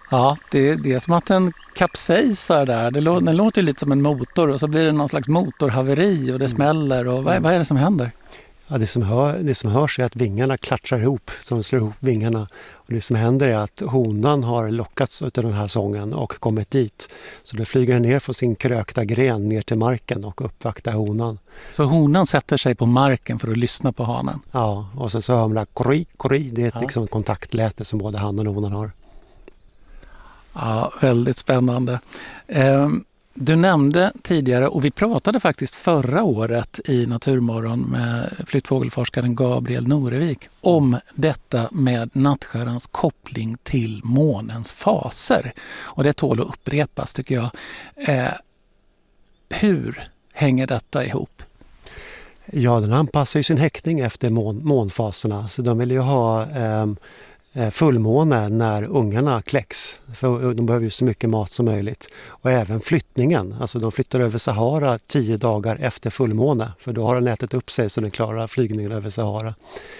Ja, det är som att den kapsejsar där. Den låter ju lite som en motor och så blir det någon slags motorhaveri och det smäller. Och vad är det som händer? Ja, det som hörs är att vingarna klatschar ihop, som slår ihop vingarna. Och det som händer är att honan har lockats av den här sången och kommit dit. Så då flyger den ner från sin krökta gren ner till marken och uppvaktar honan. Så honan sätter sig på marken för att lyssna på hanen? Ja, och sen så hör man där kori, kori. Det är ett liksom kontaktläte som både han och honan har. Ja, väldigt spännande. Du nämnde tidigare, och vi pratade faktiskt förra året i Naturmorgon med flyttfågelforskaren Gabriel Norevik om detta med nattskärrans koppling till månens faser. Och det tål att upprepas, tycker jag. Hur hänger detta ihop? Ja, den anpassar ju sin häckning efter månfaserna. Så de vill ju ha fullmåne när ungarna kläcks. För de behöver ju så mycket mat som möjligt. Och även flyttningen. Alltså de flyttar över Sahara 10 dagar efter fullmåne. För då har den ätit upp sig så den klarar flygningen över Sahara.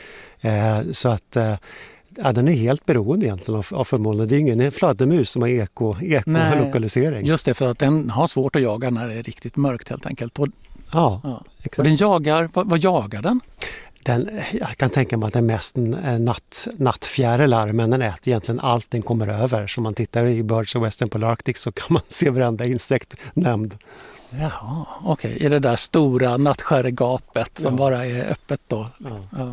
Så att den är helt beroende egentligen av fullmåne. Det är ingen fladdermus som har ekolokalisering. Just det, för att den har svårt att jaga när det är riktigt mörkt helt enkelt. Ja, exakt. Och den jagar, vad jagar den? Jag kan tänka mig att det är mest nattfjärilar, men den äter egentligen allt den kommer över. Så om man tittar i Birds of Western Polar Arctic så kan man se varenda insekt nämnd. Jaha, okej. I det där stora nattskärregapet som bara är öppet då. Ja.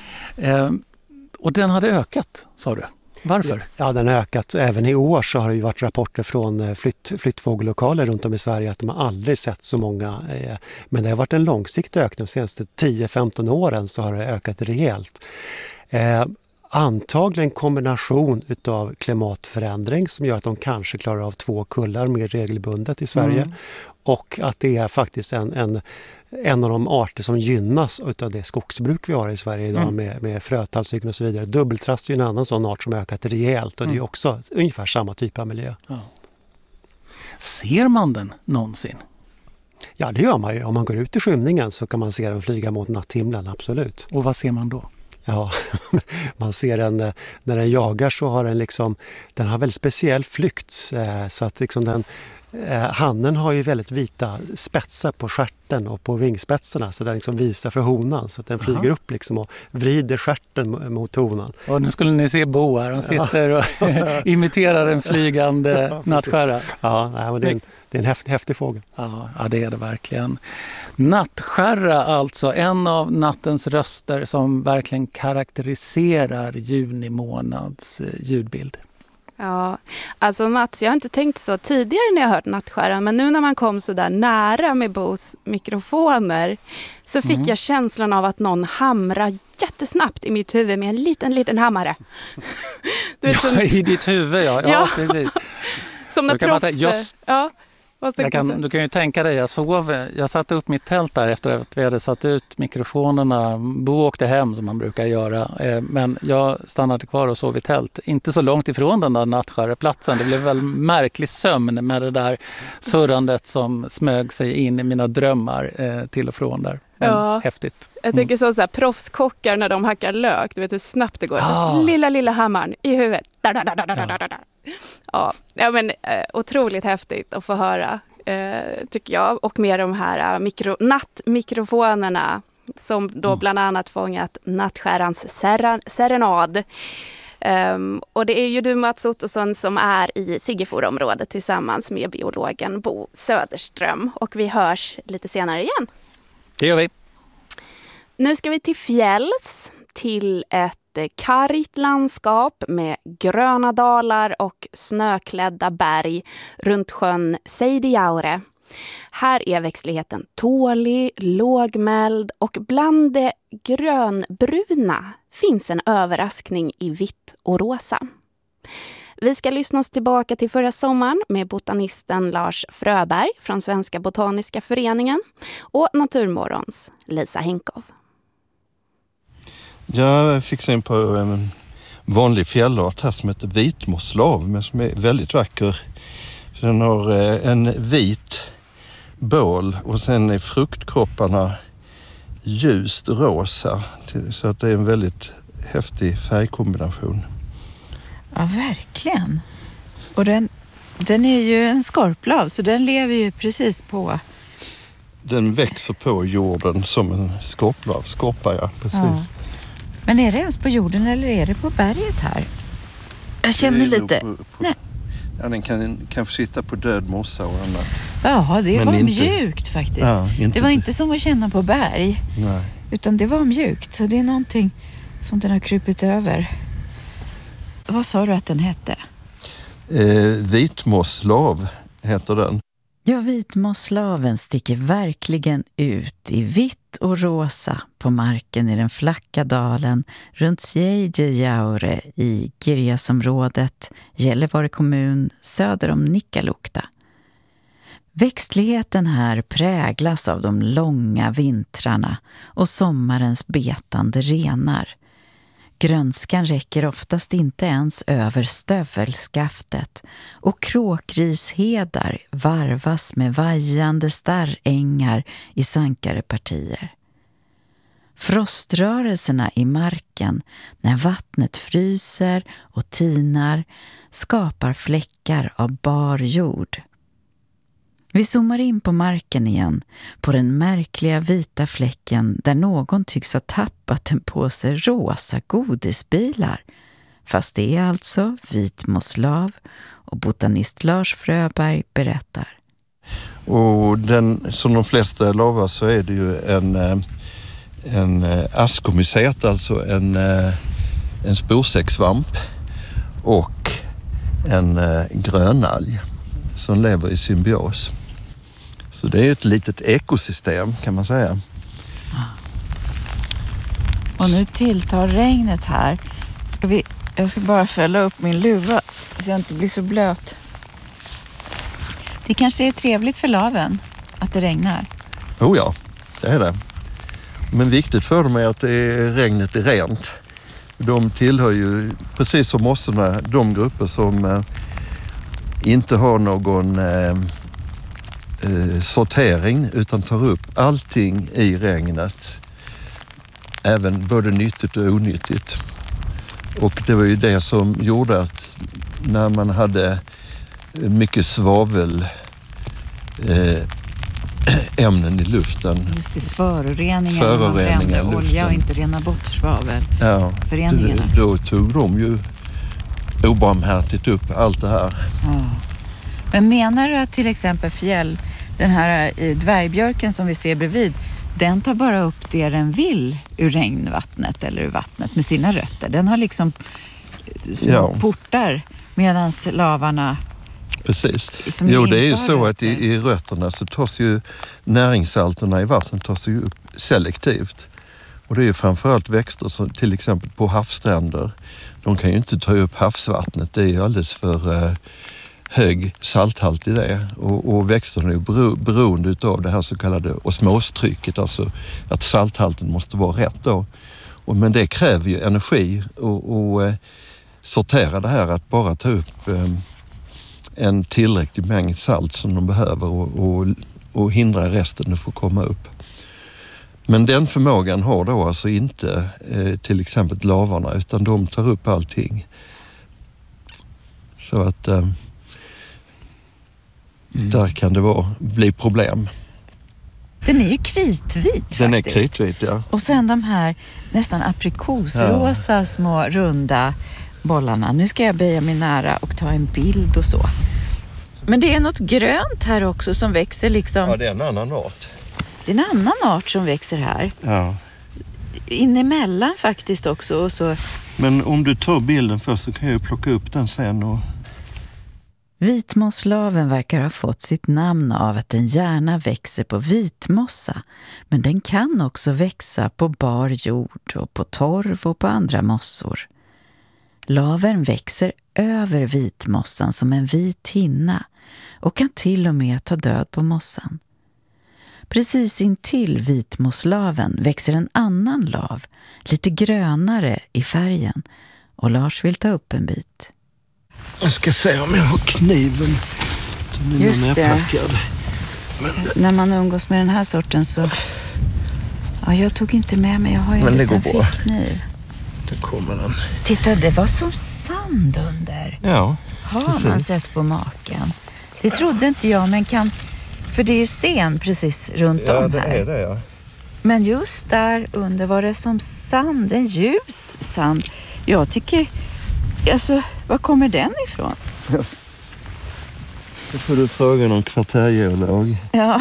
Och den hade ökat, sa du. Varför? Ja, den har ökat. Även i år så har det ju varit rapporter från flyttfågellokaler runt om i Sverige att de har aldrig sett så många. Men det har varit en långsiktig ökning. De senaste 10-15 åren så har det ökat rejält. Antagligen en kombination utav klimatförändring som gör att de kanske klarar av 2 kullar mer regelbundet i Sverige. Och att det är faktiskt en av de arter som gynnas av det skogsbruk vi har i Sverige idag med frötallsygn och så vidare. Dubbeltrast är en annan sån art som har ökat rejält och det är också ungefär samma typ av miljö. Ja. Ser man den någonsin? Ja, det gör man ju. Om man går ut i skymningen så kan man se den flyga mot natthimlen, absolut. Och vad ser man då? Ja, man ser den när den jagar så har den har väldigt speciell flykt så att hannen har ju väldigt vita spetsar på stjärten och på vingspetsarna så den visar för honan så att den flyger upp och vrider stjärten mot honan. Och nu skulle ni se Bo här, han sitter och imiterar en flygande nattskärra. Ja, men det är en häftig fågel. Ja, det är det verkligen. Nattskärra alltså, en av nattens röster som verkligen karaktäriserar juni månads ljudbild. Ja, alltså Mats, jag har inte tänkt så tidigare när jag hört nattskärran, men nu när man kom så där nära med Bos mikrofoner så fick jag känslan av att någon hamrar jättesnabbt i mitt huvud med en liten hammare. Du vet, i ditt huvud, ja precis. Som när proffs... Du kan ju tänka dig, jag satte upp mitt tält där efter att vi hade satt ut mikrofonerna. Bo åkte hem som man brukar göra. Men jag stannade kvar och sov i tält. Inte så långt ifrån den där nattskärreplatsen. Det blev väl märklig sömn med det där surrandet som smög sig in i mina drömmar till och från där. Men häftigt. Jag tänker så här, proffskockar när de hackar lök. Du vet hur snabbt det går. Lilla hammaren i huvudet. Ja, men otroligt häftigt att få höra, tycker jag. Och med de här nattmikrofonerna som då bland annat fångat nattskärrans serenad. Och det är ju du, Mats Ottosson, som är i Siggeforområdet tillsammans med biologen Bo Söderström. Och vi hörs lite senare igen. Det gör vi. Nu ska vi till fjälls, till ett kargt landskap med gröna dalar och snöklädda berg runt sjön Seidijaure. Här är växtligheten tålig, lågmäld och bland det grönbruna finns en överraskning i vitt och rosa. Vi ska lyssna oss tillbaka till förra sommaren med botanisten Lars Fröberg från Svenska Botaniska Föreningen och Naturmorgons Lisa Henkow. Jag fick in på en vanlig fjällart här som heter vitmosslav, men som är väldigt vacker. Den har en vit bål och sen är fruktkropparna ljust rosa. Så att det är en väldigt häftig färgkombination. Ja, verkligen. Och den är ju en skorplav, så den lever ju precis på. Den växer på jorden som en skorpa, ja, precis. Ja. Men är det ens på jorden eller är det på berget här? Jag känner lite... Nej. Ja, den kan sitta på död mossa och annat. Ja, det var mjukt faktiskt. Ja, det var inte som att känna på berg. Nej. Utan det var mjukt, så det är någonting som den har krupit över. Vad sa du att den hette? Vitmosslav heter den. Ja, vitmosslaven sticker verkligen ut i vitt och rosa på marken i den flacka dalen runt Sjeidjejaure i Girjasområdet, Gällivare kommun, söder om Nikkaluokta. Växtligheten här präglas av de långa vintrarna och sommarens betande renar. Grönskan räcker oftast inte ens över stövelskaftet och kråkrishedar varvas med vajande starrängar i sankare partier. Froströrelserna i marken när vattnet fryser och tinar skapar fläckar av bar jord. Vi zoomar in på marken igen, på den märkliga vita fläcken där någon tycks ha tappat en påse rosa godisbilar. Fast det är alltså vitmosslav, och botanist Lars Fröberg berättar. Och som de flesta lavar så är det ju en askomycet, alltså en sporsäcksvamp och en grönalg som lever i symbios. Så det är ett litet ekosystem kan man säga. Och nu tilltar regnet här. Jag ska bara fälla upp min luva så jag inte blir så blöt. Det kanske är trevligt för laven att det regnar. Oh ja, det är det. Men viktigt för dem är att regnet är rent. De tillhör ju, precis som mossorna, de grupper som inte har någon sortering utan tar upp allting i regnet. Även både nyttigt och onyttigt. Och det var ju det som gjorde att när man hade mycket svavel ämnen i luften. Just det, föroreningar. Man brände olja och inte rena bort svavel. Ja, föreningarna. Då tog de ju obarmhärtigt upp allt det här. Ja. Men menar du att till exempel den här dvärgbjörken som vi ser bredvid, den tar bara upp det den vill ur regnvattnet eller ur vattnet med sina rötter? Den har liksom små portar medan lavarna... Precis. Jo, det är ju så att i rötterna så tas ju näringssalterna i vattnet tas ju upp selektivt. Och det är ju framförallt växter som till exempel på havsstränder. De kan ju inte ta upp havsvattnet. Det är ju alldeles för hög salthalt i det. Och växterna är ju beroende av det här så kallade osmostrycket. Alltså att salthalten måste vara rätt då. Men det kräver ju energi och sortera det här att bara ta upp en tillräcklig mängd salt som de behöver och hindra resten att få komma upp. Men den förmågan har då alltså inte till exempel lavarna, utan de tar upp allting. Så att där kan det bli problem. Den är ju kritvit faktiskt. Den är kritvit, ja. Och sen de här nästan aprikosrosa små runda bollarna. Nu ska jag böja mig nära och ta en bild och så. Men det är något grönt här också som växer liksom... Ja, det är en annan art. Det är en annan art som växer här. Ja. Inemellan faktiskt också. Och så... Men om du tar bilden först så kan jag plocka upp den sen. Och... Vitmosslaven verkar ha fått sitt namn av att den gärna växer på vitmossa. Men den kan också växa på bar jord och på torv och på andra mossor. Laven växer över vitmossan som en vit hinna och kan till och med ta död på mossan. Precis intill vitmosslaven växer en annan lav, lite grönare i färgen, och Lars vill ta upp en bit. Jag ska se om jag har kniven. Just det. När man umgås med den här sorten så... Ja, jag tog inte med mig, jag har ju en liten fickkniv. Det kommer den. Titta, det var som sand under. Ja. Har man sett på maken? Det trodde inte jag, men för det är ju sten precis runt om här. Ja, det är det, ja. Men just där under var det som sand, en ljus sand. Jag tycker, alltså, var kommer den ifrån? Då får du fråga någon kvartärgeolog. Ja.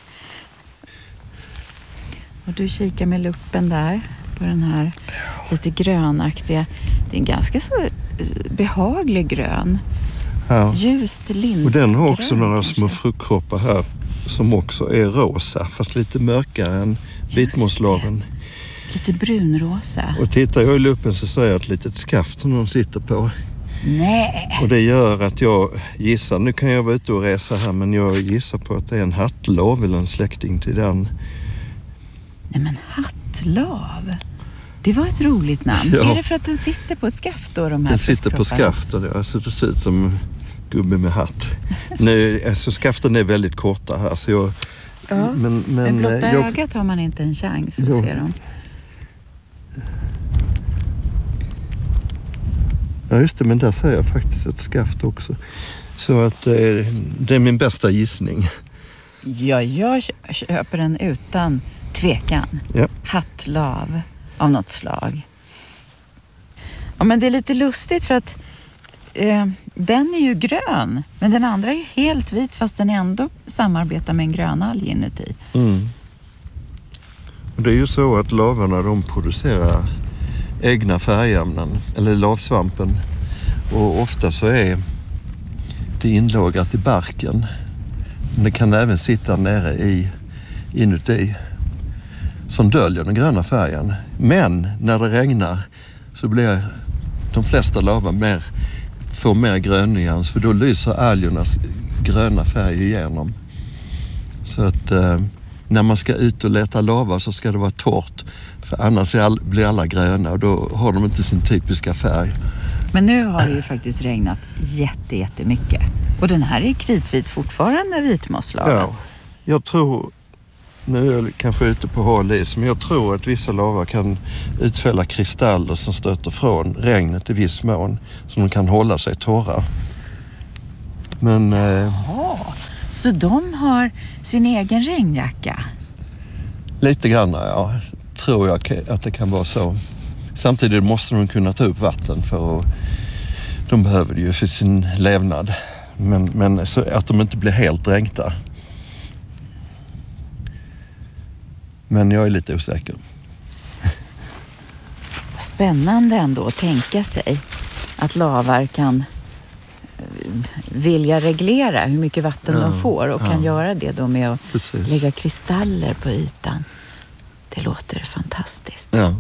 Och du kikar med luppen där på den här lite grönaktiga. Det är en ganska så behaglig grön. Ja. Ljust lindgrön. Och den har också några små fruktkroppar här som också är rosa, fast lite mörkare än vitmosslaven. Lite brunrosa. Och tittar jag i luppen så ser jag ett litet skaft som de sitter på. Nej. Och det gör att jag gissar, nu kan jag vara ute och resa här, men jag gissar på att det är en hattlav eller en släkting till den. Nej, men hattlav. Det var ett roligt namn. Ja. Är det för att den sitter på ett skaft då, de här? Den sitter på skaft och det ser ut som gubbe med hatt. Nu, alltså skaften är väldigt korta här så jag... Ja, men med blotta ögat har man inte en chans att se dem. Ja just det, men där ser jag faktiskt ett skaft också. Så att det är min bästa gissning. Ja, jag köper den utan tvekan. Ja. Hattlav av något slag. Ja, men det är lite lustigt för att den är ju grön. Men den andra är ju helt vit fast den ändå samarbetar med en grön alg inuti. Mm. Och det är ju så att lavarna de producerar egna färgämnen, eller lavsvampen. Och ofta så är det inlagrat i barken. Men det kan även sitta nere inuti som döljer den gröna färgen. Men när det regnar så blir de flesta lavar får mer grönnyans, för då lyser algernas gröna färg igenom. Så att när man ska ut och leta lava så ska det vara torrt, för annars blir alla gröna och då har de inte sin typiska färg. Men nu har det ju faktiskt regnat jättemycket. Och den här är kritvit fortfarande, vitmosslaven. Ja, jag tror, nu är jag kanske ute på hal is, men jag tror att vissa lavar kan utfälla kristaller som stöter från regnet i viss mån, så de kan hålla sig torra. Men... Så de har sin egen regnjacka? Lite grann, ja. Tror jag att det kan vara så. Samtidigt måste de kunna ta upp vatten för att de behöver det ju för sin levnad. Men så att de inte blir helt dränkta. Men jag är lite osäker. Spännande ändå att tänka sig att lavar kan vilja reglera hur mycket vatten de får och kan göra det då med att lägga kristaller på ytan. Det låter fantastiskt. Ja.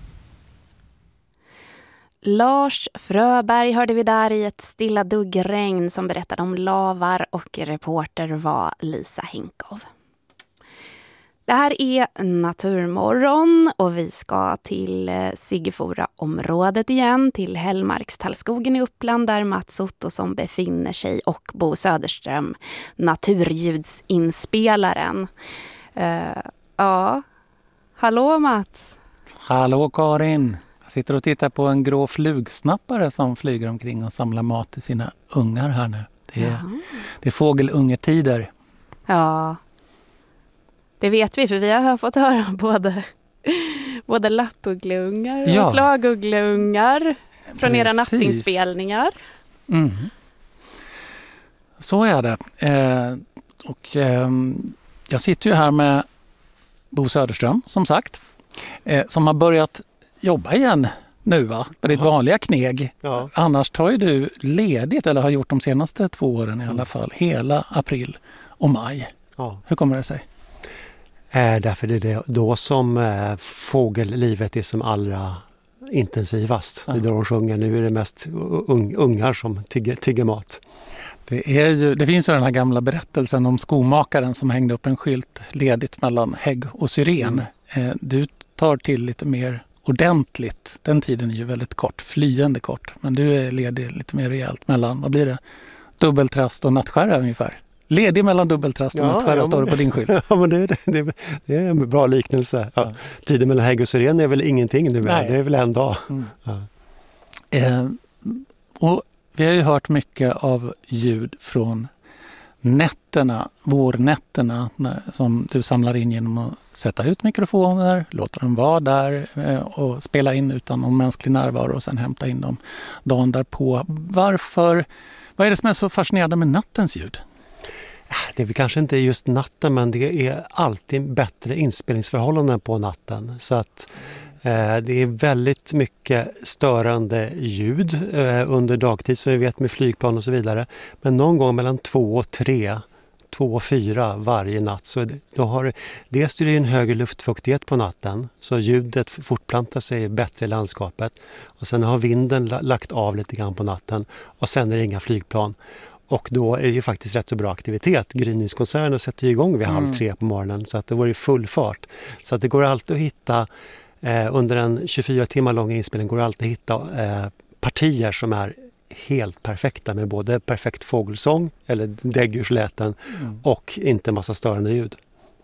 Lars Fröberg hörde vi där i ett stilla duggregn som berättade om lavar, och reporter var Lisa Hinkov. Det här är Naturmorgon och vi ska till Siggefora-området igen, till Hällmarkstallskogen i Uppland där Mats Ottosson befinner sig, och Bo Söderström, naturljudsinspelaren. Ja, hallå Mats. Hallå Karin. Jag sitter och tittar på en grå flugsnappare som flyger omkring och samlar mat till sina ungar här nu. Det är fågelungetider. Ja, det vet vi, för vi har fått höra både lappuggleungar och slaguggleungar från era nattinspelningar. Mm. Så är det. Jag sitter ju här med Bo Söderström, som sagt, som har börjat jobba igen nu, va? Med ditt vanliga kneg. Ja. Annars tar ju du ledigt, eller har gjort de senaste 2 åren i alla fall, hela april och maj. Ja. Hur kommer det sig? Därför är det då som fågellivet är som allra intensivast. Ja. Det är då de sjunger. Nu är det mest ungar som tigger mat. Det finns ju den här gamla berättelsen om skomakaren som hängde upp en skylt ledigt mellan hägg och syren. Du tar till lite mer ordentligt. Den tiden är ju väldigt kort, flyende kort. Men du är ledig lite mer rejält mellan, vad blir det? Dubbeltrast och nattskärra ungefär. Ledig mellan dubbeltrast och nattskärra står det på din skylt. Ja, men det är en bra liknelse. Ja. Tiden mellan hägg och syren är väl ingenting nu. Det är väl en dag. Och Vi har ju hört mycket av ljud från nätterna, vårnätterna, som du samlar in genom att sätta ut mikrofoner, låta dem vara där och spela in utan någon mänsklig närvaro och sen hämta in dem dagen därpå. Vad är det som är så fascinerande med nattens ljud? Det är väl kanske inte just natten, men det är alltid bättre inspelningsförhållanden på natten. Så att det är väldigt mycket störande ljud under dagtid, som vi vet med flygplan och så vidare. Men någon gång mellan 2 och 3, 2 och 4 varje natt, så då har dels är det en högre luftfuktighet på natten, så ljudet fortplantar sig bättre i landskapet. Och sen har vinden lagt av lite grann på natten och sen är det inga flygplan. Och då är det ju faktiskt rätt så bra aktivitet. Gryningskonserterna sätter ju igång vid 2:30 på morgonen, så att det var ju full fart. Så att det går alltid att hitta, under en 24 timmar lång inspelning går det alltid att hitta partier som är helt perfekta, med både perfekt fågelsång eller däggdjursläten och inte massa störande ljud.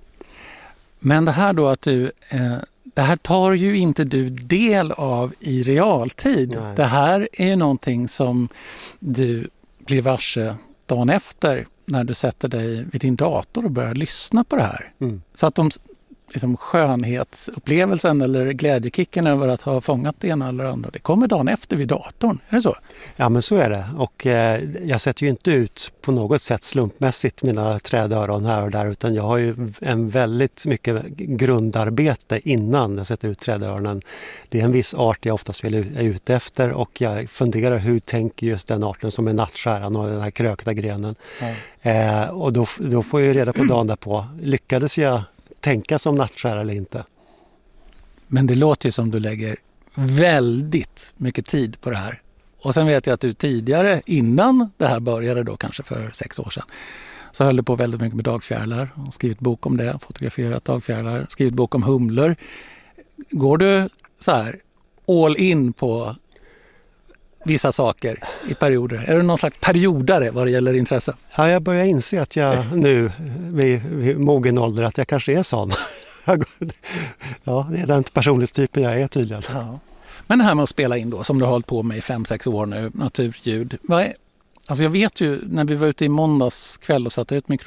Men det här då att det här tar ju inte du del av i realtid. Nej. Det här är ju någonting som du blir varse dagen efter när du sätter dig vid din dator och börjar lyssna på det här. Så att liksom skönhetsupplevelsen eller glädjekicken över att ha fångat det ena eller andra, det kommer dagen efter vid datorn. Är det så? Ja, men så är det. Och jag sätter ju inte ut på något sätt slumpmässigt mina trädöron här och där, utan jag har ju en väldigt mycket grundarbete innan jag sätter ut trädöronen. Det är en viss art jag oftast är ute efter, och jag funderar hur tänker just den arten som är nattskäran och den här krökta grenen. Och då får jag reda på dagen därpå. Lyckades jag tänka som nattskära eller inte? Men det låter ju som du lägger väldigt mycket tid på det här. Och sen vet jag att du tidigare, innan det här började då kanske för 6 år sedan, så höll du på väldigt mycket med dagfjärilar och skrivit bok om det, fotograferat dagfjärilar, skrivit bok om humlor. Går du så här all in på vissa saker i perioder? Är du någon slags periodare vad det gäller intresse? Ja, jag börjar inse att jag nu vid mogen ålder att jag kanske är sån. Ja, det är den personlighetstypen jag är tydligen. Ja. Men det här med att spela in då, som du har hållit på med i 5-6 år nu, naturljud. Alltså jag vet ju, när vi var ute i måndags kväll och satte ut